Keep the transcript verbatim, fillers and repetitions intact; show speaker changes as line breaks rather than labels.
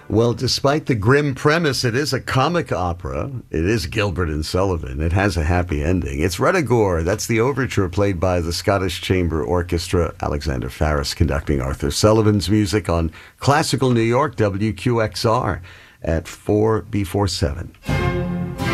Well, despite the grim premise, it is a comic opera. It is Gilbert and Sullivan. It has a happy ending. It's Redagore. That's the overture played by the Scottish Chamber Orchestra. Alexander Farris conducting Arthur Sullivan's music on Classical New York, W Q X R, at four before seven.